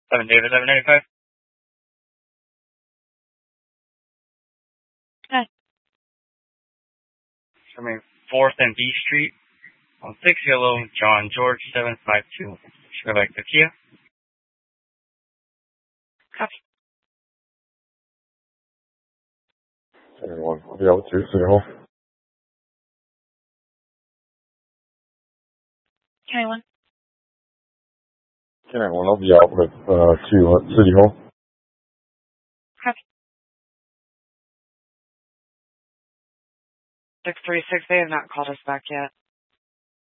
7 David 785. Hi. Coming 4th and B Street on 6 Yellow, John George 752. Should go back to Kia. Copy. Anyone? I'll be out to City Hall. County 1. Anyone? I'll be out with to City Hall. Copy. 636, they have not called us back yet.